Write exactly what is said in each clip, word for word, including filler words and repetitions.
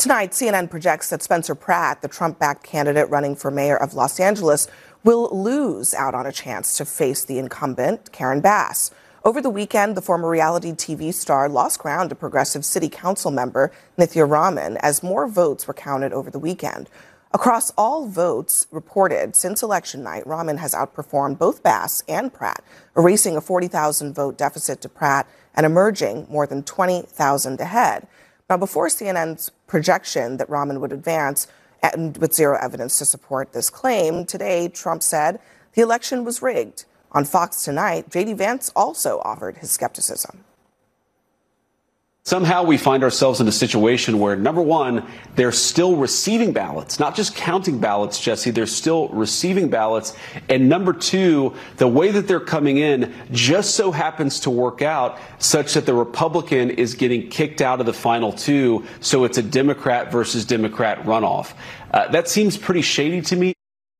Tonight, C N N projects that Spencer Pratt, the Trump-backed candidate running for mayor of Los Angeles, will lose out on a chance to face the incumbent, Karen Bass. Over the weekend, the former reality T V star lost ground to progressive city council member Nithya Raman as more votes were counted over the weekend. Across all votes reported since election night, Raman has outperformed both Bass and Pratt, erasing a forty thousand vote deficit to Pratt and emerging more than twenty thousand ahead. Now, before C N N's projection that Raman would advance, and with zero evidence to support this claim, today Trump said the election was rigged. On Fox Tonight, J D Vance also offered his skepticism. Somehow we find ourselves in a situation where, number one, they're still receiving ballots, not just counting ballots, Jesse, they're still receiving ballots. And number two, the way that they're coming in just so happens to work out such that the Republican is getting kicked out of the final two. So it's a Democrat versus Democrat runoff. Uh, that seems pretty shady to me.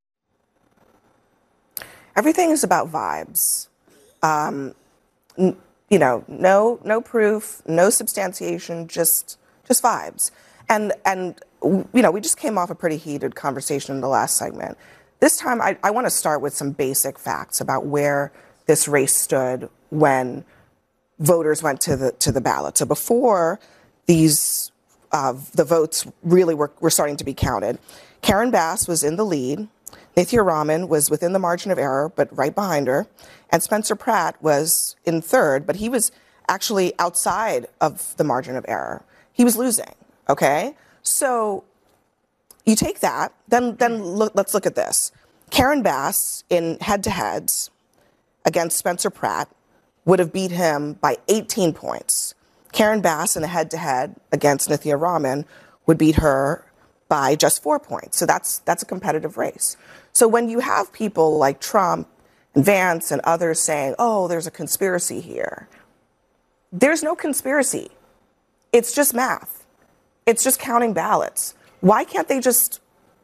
Everything is about vibes. Um, You know, no, no proof, no substantiation, just, just vibes. And, and, you know, we just came off a pretty heated conversation in the last segment. This time, I, I want to start with some basic facts about where this race stood when voters went to the to the ballot. So before these, uh, the votes really were, were starting to be counted, Karen Bass was in the lead. Nithya Raman was within the margin of error, but right behind her. And Spencer Pratt was in third, but he was actually outside of the margin of error. He was losing, okay? So you take that, then, then look, let's look at this. Karen Bass in head-to-heads against Spencer Pratt would have beat him by eighteen points. Karen Bass in a head-to-head against Nithya Raman would beat her by just four points. So that's that's a competitive race. So when you have people like Trump and Vance and others saying, oh, there's a conspiracy here, there's no conspiracy. It's just math. It's just counting ballots. Why can't they just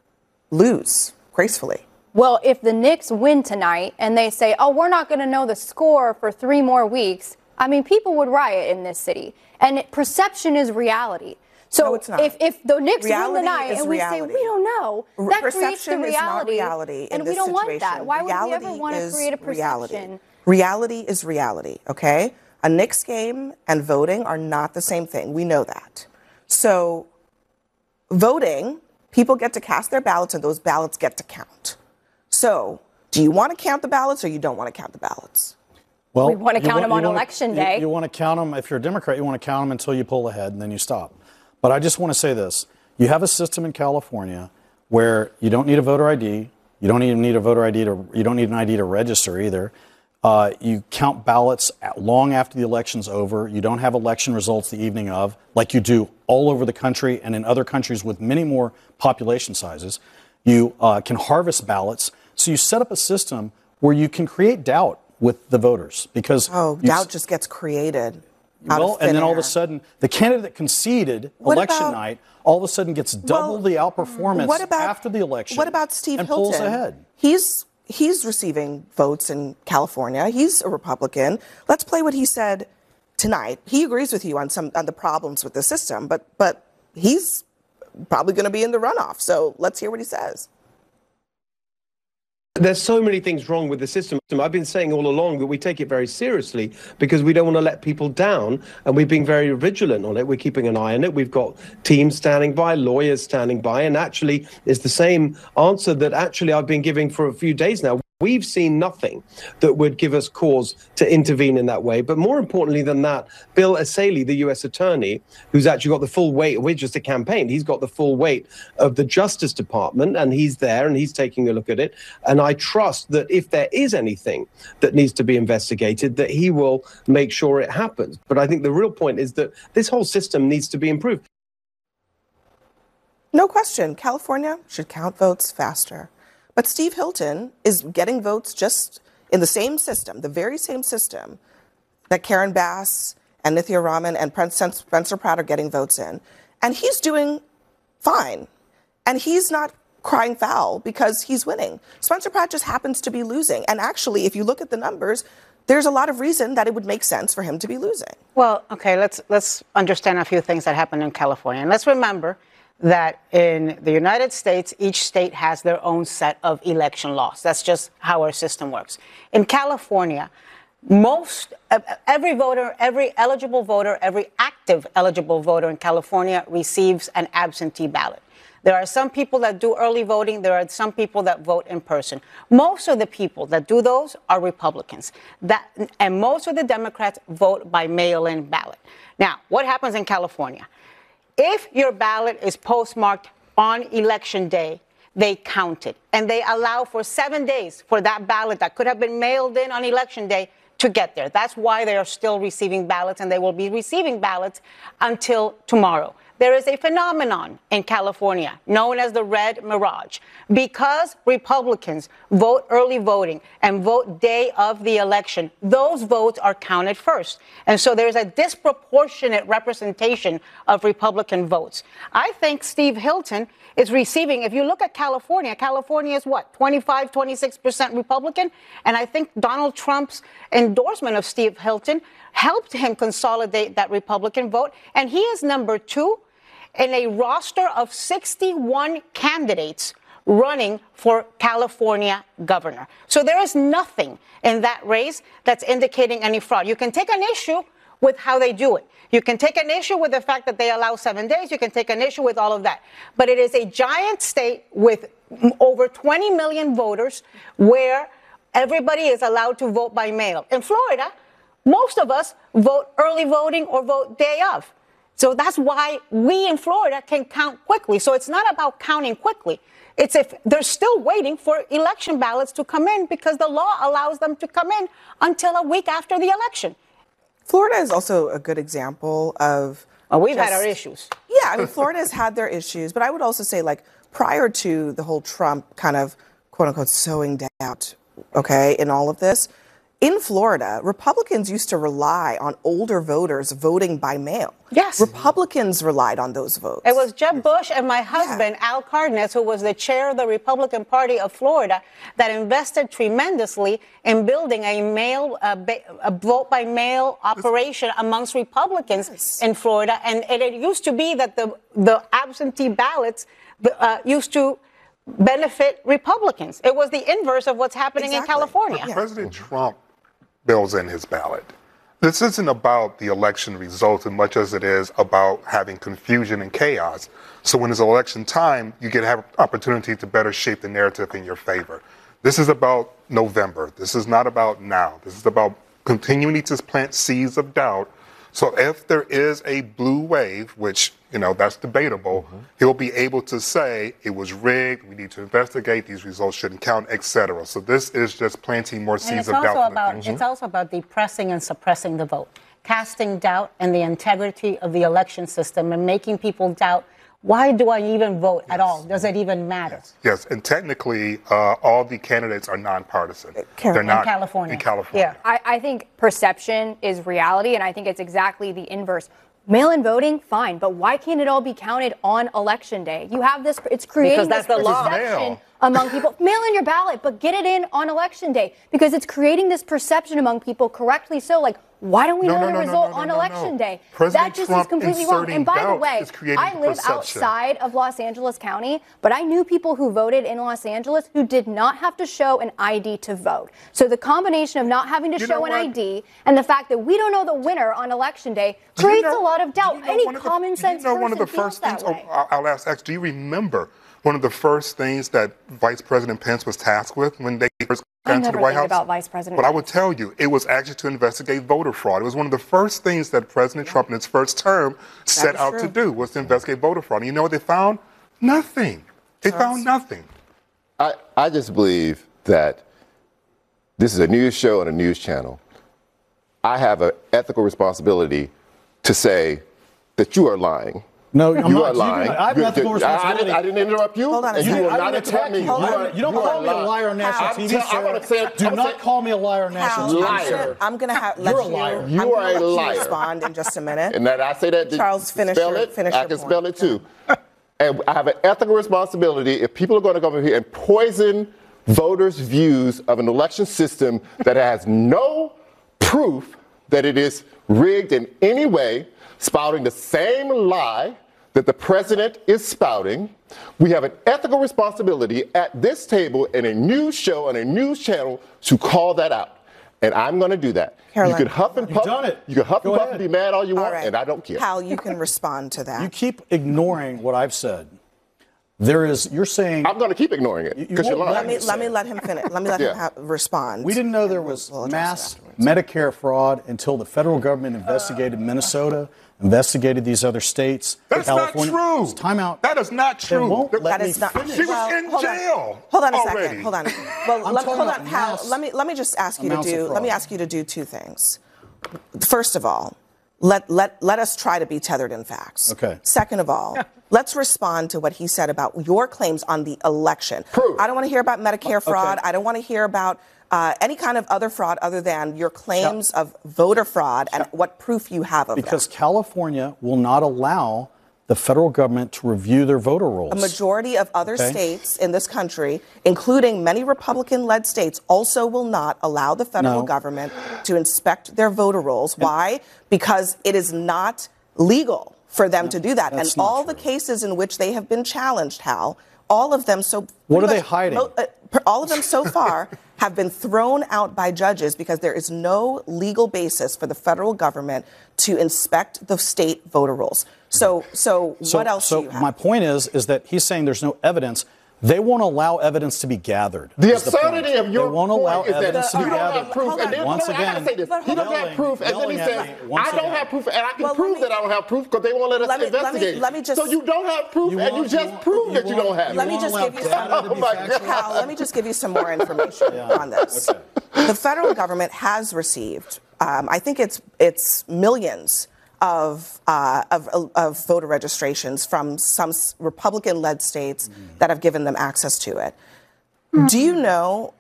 lose gracefully? Well, if the Knicks win tonight and they say, oh, we're not going to know the score for three more weeks, I mean, people would riot in this city. And it, perception is reality. So no, it's not. If, if the Knicks reality win tonight and we reality. say we don't know, that perception creates the reality, is not reality and in we this don't situation. want that. Why reality would we ever want to create a perception? Reality. reality is reality, okay? A Knicks game and voting are not the same thing. We know that. So voting, people get to cast their ballots and those ballots get to count. So do you want to count the ballots or you don't want to count the ballots? Well, we want to count want, them on wanna, election day. You, you want to count them. If you're a Democrat, you want to count them until you pull ahead and then you stop. But I just want to say this. You have a system in California where you don't need a voter I D. You don't even need a voter I D to, you don't need an I D to register either. Uh, you count ballots at long after the election's over. You don't have election results the evening of, like you do all over the country and in other countries with many more population sizes. You uh, can harvest ballots. So you set up a system where you can create doubt with the voters because oh, doubt s- just gets created. Well, and then all of a sudden, the candidate that conceded what election about, night all of a sudden gets double well, the outperformance what about, after the election. What about Steve and Hilton? Pulls ahead. He's he's receiving votes in California. He's a Republican. Let's play what he said tonight. He agrees with you on some on the problems with the system, but but he's probably going to be in the runoff. So let's hear what he says. There's so many things wrong with the system. I've been saying all along that we take it very seriously because we don't want to let people down, and we've been very vigilant on it. We're keeping an eye on it. We've got teams standing by, lawyers standing by, and actually it's the same answer that actually I've been giving for a few days now. We've seen nothing that would give us cause to intervene in that way. But more importantly than that, Bill Essayli, the U S attorney, who's actually got the full weight, we're just a campaign, he's got the full weight of the Justice Department, and he's there and he's taking a look at it. And I trust that if there is anything that needs to be investigated, that he will make sure it happens. But I think the real point is that this whole system needs to be improved. No question, California should count votes faster. But Steve Hilton is getting votes just in the same system, the very same system that Karen Bass and Nithya Raman and Spencer Pratt are getting votes in. And he's doing fine. And he's not crying foul because he's winning. Spencer Pratt just happens to be losing. And actually, if you look at the numbers, there's a lot of reason that it would make sense for him to be losing. Well, okay, let's let's understand a few things that happened in California. And let's remember that in the United States, each state has their own set of election laws. That's just how our system works. In California, most, every voter, every eligible voter, every active eligible voter in California receives an absentee ballot. There are some people that do early voting. There are some people that vote in person. Most of the people that do those are Republicans. That, and most of the Democrats vote by mail-in ballot. Now, what happens in California? If your ballot is postmarked on election day, they count it. And they allow for seven days for that ballot that could have been mailed in on election day to get there. That's why they are still receiving ballots, and they will be receiving ballots until tomorrow. There is a phenomenon in California known as the red mirage. Because Republicans vote early voting and vote day of the election, those votes are counted first. And so there's a disproportionate representation of Republican votes. I think Steve Hilton is receiving, if you look at California, California is what, twenty-five, twenty-six percent Republican? And I think Donald Trump's endorsement of Steve Hilton helped him consolidate that Republican vote. And he is number two in a roster of sixty-one candidates running for California governor. So there is nothing in that race that's indicating any fraud. You can take an issue with how they do it. You can take an issue with the fact that they allow seven days. You can take an issue with all of that. But it is a giant state with over twenty million voters where everybody is allowed to vote by mail. In Florida, most of us vote early voting or vote day of. So that's why we in Florida can count quickly. So it's not about counting quickly. It's if they're still waiting for election ballots to come in because the law allows them to come in until a week after the election. Florida is also a good example of. Well, we've just, had our issues. Yeah, I mean, Florida has had their issues, but I would also say, like, prior to the whole Trump kind of quote unquote sowing doubt, okay, in all of this, in Florida, Republicans used to rely on older voters voting by mail. Yes. Republicans relied on those votes. It was Jeb Bush and my husband, yeah. Al Cardenas, who was the chair of the Republican Party of Florida, that invested tremendously in building a mail, uh, a vote by mail operation amongst Republicans yes. in Florida. And, and it used to be that the, the absentee ballots uh, used to benefit Republicans. It was the inverse of what's happening exactly. in California. Yeah. President Trump bills in his ballot. This isn't about the election results as much as it is about having confusion and chaos. So when it's election time, you get have opportunity to better shape the narrative in your favor. This is about November. This is not about now. This is about continuing to plant seeds of doubt. So if there is a blue wave, which, you know, that's debatable, mm-hmm. he'll be able to say it was rigged, we need to investigate, these results shouldn't count, et cetera. So this is just planting more seeds of doubt. About, mm-hmm. It's also about depressing and suppressing the vote, casting doubt in the integrity of the election system and making people doubt, why do I even vote yes. at all? Does it even matter? Yes, yes. And technically, uh, all the candidates are nonpartisan. Car- They're not in California. In California. Yeah. I, I think perception is reality, and I think it's exactly the inverse. Mail-in voting, fine, but why can't it all be counted on election day? You have this, it's creating this perception among people. Mail in your ballot, but get it in on election day because it's creating this perception among people, correctly so, like, why don't we no, know no, the no, result no, no, on no, election no. day? President That just Trump is completely wrong. And by the way, I live perception. outside of Los Angeles County, but I knew people who voted in Los Angeles who did not have to show an I D to vote. So the combination of not having to you show an what? I D and the fact that we don't know the winner on election day creates you know, a lot of doubt. You know, Any one common the, sense you know, person one of the feels first that things, way. oh, I'll ask X, do you remember one of the first things that Vice President Pence was tasked with when they first got into the White House? About Vice President but Pence. I would tell you, it was actually to investigate voter fraud. It was one of the first things that President yeah. Trump in his first term that set out true. to do was to investigate voter fraud. And you know what they found? Nothing. They Charles. found nothing. I, I just believe that this is a news show on a news channel. I have an ethical responsibility to say that you are lying. No, I'm you not. are lying. You do, I have an ethical responsibility. I, I, didn't, I didn't interrupt you, Hold on a and you second. will not attack me. You, are, you don't you call me a liar on national T V, tell, sir. I say, Do I'm not say, call me a liar on national T V, liar. sir. I'm going to have let You're a you. liar. You I'm are gonna a let liar. You respond in just a minute. And that I say that. Charles, finish spell your, it. finish I your can point. spell it too. And I have an ethical responsibility. If people are going to come over here and poison voters' views of an election system that has no proof that it is rigged in any way, spouting the same lie that the president is spouting. We have an ethical responsibility at this table in a news show on a news channel to call that out. And I'm going to do that. Caroline, you can huff and puff. You've done it. You can huff Go and puff ahead. and be mad all you want, All right. and I don't care. Hal, you can respond to that. You keep ignoring what I've said. There is, you're saying. I'm going to keep ignoring it because you you're won't lying. Let me let me let him finish. Let me let Yeah. him ha- respond. We didn't know there We'll- was we'll address mass it afterwards. Medicare fraud until the federal government investigated Minnesota, investigated these other states. That's not California. true. It's time out. That is not They true. won't That- let That me is not. finish. She was well, in hold on. jail Hold on a already. second. Hold on. Well, I'm let, talking hold about on, Hal. mass Let me let me just ask you to amounts of do. fraud. Let me ask you to do two things. First of all, let let let us try to be tethered in facts. Okay. Second of all, let's respond to what he said about your claims on the election. Prove. I don't want to hear about Medicare fraud. Okay. I don't want to hear about uh, any kind of other fraud other than your claims of voter fraud and what proof you have of Because that. California will not allow the federal government to review their voter rolls. A majority of other Okay. states in this country, including many Republican-led states, also will not allow the federal No. government to inspect their voter rolls. Why? Because it is not legal for them to do that. And that's not all true. the cases in which they have been challenged, Hal, all of them so What pretty are they much hiding? mo- uh, per- all of them so far have been thrown out by judges because there is no legal basis for the federal government to inspect the state voter rolls. So, so, So, what else so do you have? my point is, is that he's saying there's no evidence. They won't allow evidence to be gathered. The is the point. absurdity of your They won't point allow is that evidence to you be don't gathered. have proof. Hold And on. then, Once no, I gotta again, say this. but He doesn't yelling- have proof, and then he yelling at says, me. Once I don't again. have proof, and I can Well, prove let me- that I don't have proof because they won't let us Let me- let me- investigate. let me just- so you don't have proof, You and you won't- just you won't- proved you that you don't won't- have Let it. me won't just allow give you data some. to be Oh my factual. God. Hal, let me just give you some more information on this. Okay. The federal government has received, um, I think it's it's millions of, uh, of of voter registrations from some s- Republican-led states that have given them access to it. Do you know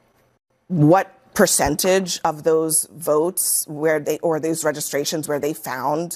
what percentage of those votes where they or those registrations where they found